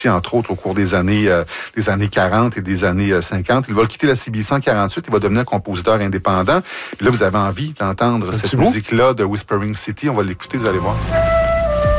entre autres au cours des années 40 et des années 50. Il va quitter la CBC en 48, il va devenir compositeur indépendant. Puis là, vous avez envie d'entendre cette musique-là de Whispering City. On va l'écouter, vous allez voir.